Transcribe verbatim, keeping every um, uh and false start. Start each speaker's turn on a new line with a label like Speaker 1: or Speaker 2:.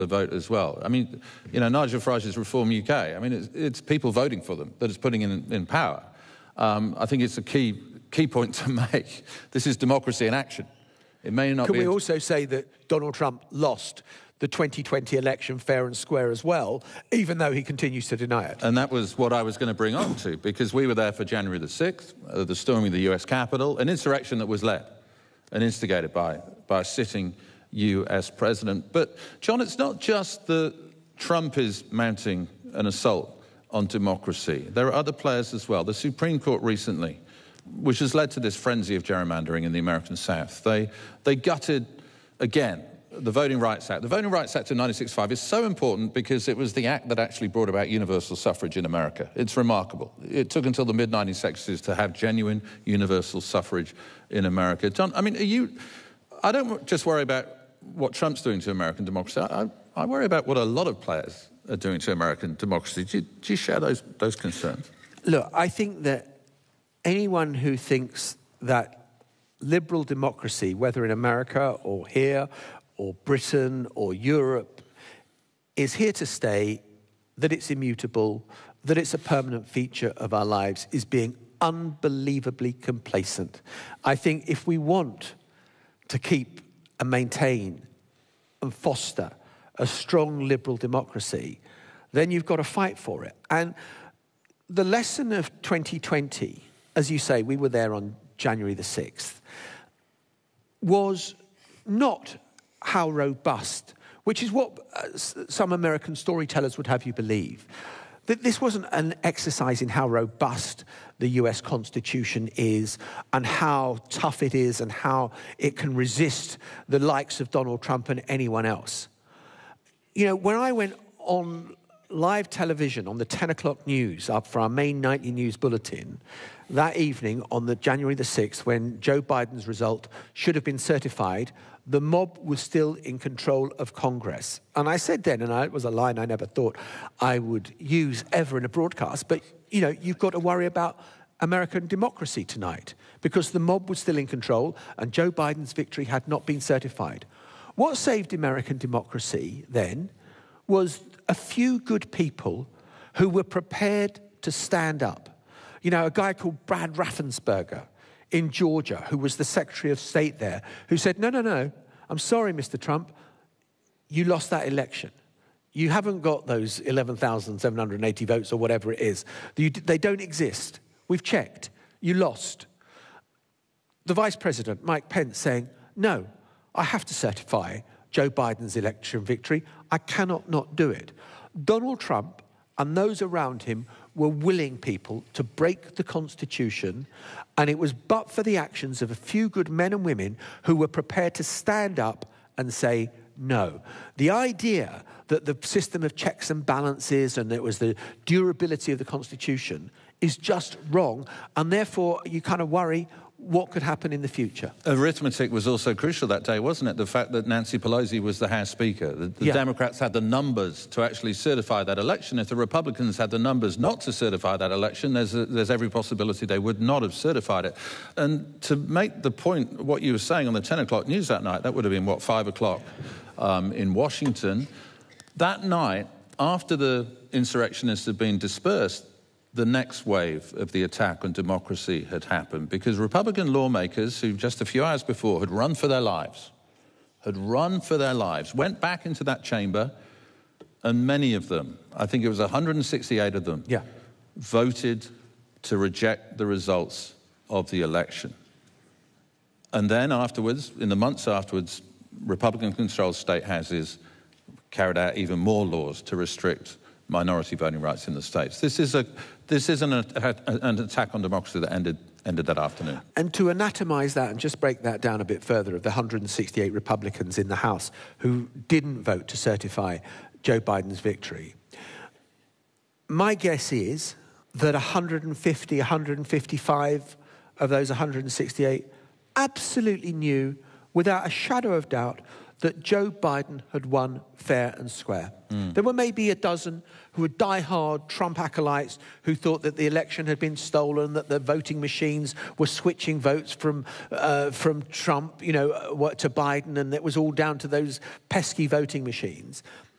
Speaker 1: the vote as well. I mean, you know, Nigel Farage's Reform U K, I mean, it's, it's people voting for them that it's putting in, in power. Um, I think it's a key, key point to make. This is democracy in action. It may not
Speaker 2: Can
Speaker 1: be...
Speaker 2: we also say that Donald Trump lost the twenty twenty election fair and square as well, even though he continues to deny it?
Speaker 1: And that was what I was going to bring on to, because we were there for January the sixth, uh, the storming of the U S Capitol, an insurrection that was led and instigated by, by a sitting U S president. But, John, it's not just that Trump is mounting an assault on democracy. There are other players as well. The Supreme Court recently, which has led to this frenzy of gerrymandering in the American South, they, they gutted, again, the Voting Rights Act. The Voting Rights Act of nineteen sixty-five is so important because it was the act that actually brought about universal suffrage in America. It's remarkable. It took until the mid nineteen sixties to have genuine universal suffrage in America. John, I mean, are you... I don't just worry about what Trump's doing to American democracy. I, I worry about what a lot of players are doing to American democracy. Do you, do you share those, those concerns?
Speaker 2: Look, I think that anyone who thinks that liberal democracy, whether in America or here or Britain or Europe, is here to stay, that it's immutable, that it's a permanent feature of our lives, is being unbelievably complacent. I think if we want to keep and maintain and foster a strong liberal democracy, then you've got to fight for it. And the lesson of twenty twenty, as you say, we were there on January the sixth, was not how robust, which is what uh, some American storytellers would have you believe, that this wasn't an exercise in how robust the U S Constitution is and how tough it is and how it can resist the likes of Donald Trump and anyone else. You know, when I went on live television on the ten o'clock news up for our main nightly news bulletin that evening on the January the sixth, when Joe Biden's result should have been certified, the mob was still in control of Congress. And I said then, and I, it was a line I never thought I would use ever in a broadcast, but, you know, you've got to worry about American democracy tonight because the mob was still in control and Joe Biden's victory had not been certified. What saved American democracy then was a few good people who were prepared to stand up. You know, a guy called Brad Raffensperger in Georgia, who was the Secretary of State there, who said, no, no, no, I'm sorry, Mister Trump, you lost that election. You haven't got those eleven thousand seven hundred eighty votes or whatever it is. They don't exist. We've checked. You lost. The Vice President, Mike Pence, saying, no, I have to certify Joe Biden's election victory. I cannot not do it. Donald Trump and those around him were willing people to break the Constitution, and it was but for the actions of a few good men and women who were prepared to stand up and say no. The idea that the system of checks and balances and it was the durability of the Constitution is just wrong, and therefore you kind of worry what could happen in the future.
Speaker 1: Arithmetic was also crucial that day, wasn't it? The fact that Nancy Pelosi was the House Speaker. The, the yeah. Democrats had the numbers to actually certify that election. If the Republicans had the numbers not to certify that election, there's, a, there's every possibility they would not have certified it. And to make the point, what you were saying on the ten o'clock news that night, that would have been, what, five o'clock um, in Washington. That night, after the insurrectionists had been dispersed, the next wave of the attack on democracy had happened because Republican lawmakers who just a few hours before had run for their lives, had run for their lives, went back into that chamber, and many of them, I think it was one hundred sixty-eight of them,
Speaker 2: yeah.
Speaker 1: voted to reject the results of the election. And then afterwards, in the months afterwards, Republican-controlled state houses carried out even more laws to restrict minority voting rights in the states. This is a this is an, an attack on democracy that ended ended that afternoon.
Speaker 2: And to anatomise that and just break that down a bit further, of the one hundred sixty-eight Republicans in the House who didn't vote to certify Joe Biden's victory, my guess is that one hundred fifty, one hundred fifty-five of those one hundred sixty-eight absolutely knew, without a shadow of doubt, that Joe Biden had won fair and square. Mm. There were maybe a dozen who were diehard Trump acolytes who thought that the election had been stolen, that the voting machines were switching votes from uh, from Trump, you know, to Biden, and it was all down to those pesky voting machines.